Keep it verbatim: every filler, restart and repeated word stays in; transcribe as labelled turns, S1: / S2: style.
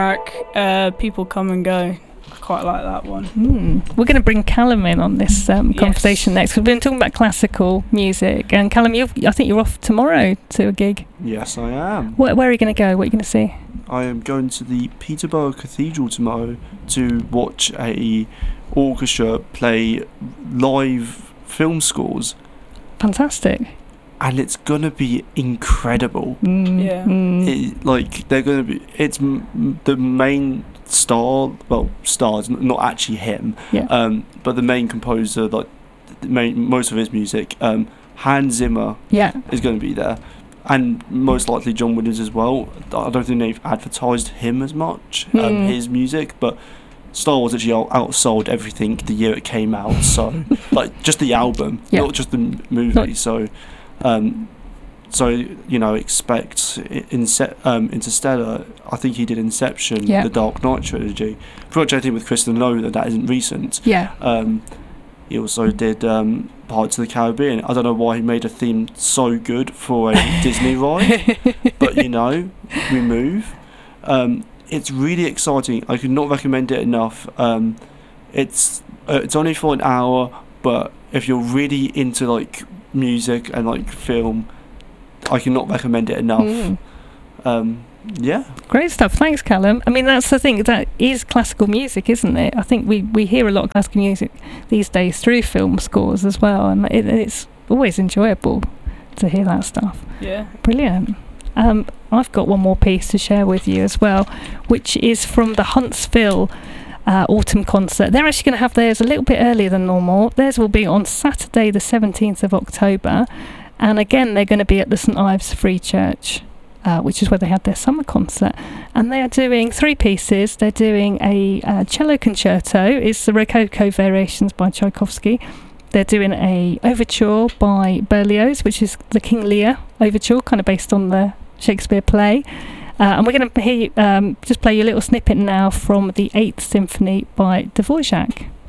S1: track, uh, People Come and Go. I quite like that one.
S2: Mm. We're going to bring Callum in on this um, conversation
S1: yes.
S2: next. We've been talking about classical music, and Callum, you've, I think you're off tomorrow to a gig.
S3: Yes, I am.
S2: Where, where are you going to go? What are you going to see?
S3: I am going to the Peterborough Cathedral tomorrow to watch a orchestra play live film scores.
S2: Fantastic.
S3: And it's gonna be incredible.
S2: Mm.
S1: Yeah.
S2: Mm.
S3: It, like they're gonna be. It's m- the main star. Well, stars, not actually him.
S2: Yeah.
S3: Um, but the main composer, like the main, most of his music, um, Hans Zimmer,
S2: Yeah.
S3: is going to be there, and most likely John Williams as well. I don't think they've advertised him as much, um,
S2: Mm.
S3: his music, but Star Wars actually out- outsold everything the year it came out. So, like, just the album,
S2: Yeah.
S3: not just the m- movie.
S2: Not-
S3: So, um, so you know, expect Ince- um, Interstellar. I think he did Inception,
S2: Yeah.
S3: the Dark Knight trilogy. Pretty much anything with Christopher Nolan that isn't recent.
S2: Yeah.
S3: Um, he also did um, Pirates of the Caribbean. I don't know why he made a theme so good for a Disney ride, but you know, we move. Um, it's really exciting. I could not recommend it enough. Um, it's uh, it's only for an hour, but if you're really into like music and like film, I cannot recommend it enough.
S2: Mm.
S3: Um, yeah.
S2: Great stuff. Thanks, Callum. I mean, that's the thing. That is classical music, isn't it? I think we, we hear a lot of classical music these days through film scores as well, and it, it's always enjoyable to hear that stuff.
S1: Yeah.
S2: Brilliant. Um, I've got one more piece to share with you as well, which is from the Huntsville uh, Autumn Concert. They're actually going to have theirs a little bit earlier than normal. Theirs will be on Saturday the seventeenth of October, and again they're going to be at the St Ives Free Church, uh, which is where they had their summer concert, and they are doing three pieces. They're doing a uh, cello concerto. It's the Rococo Variations by Tchaikovsky. They're doing a overture by Berlioz, which is the King Lear overture, kind of based on the Shakespeare play. Uh, and we're going to hear, um, just play you a little snippet now from the Eighth Symphony by Dvorak.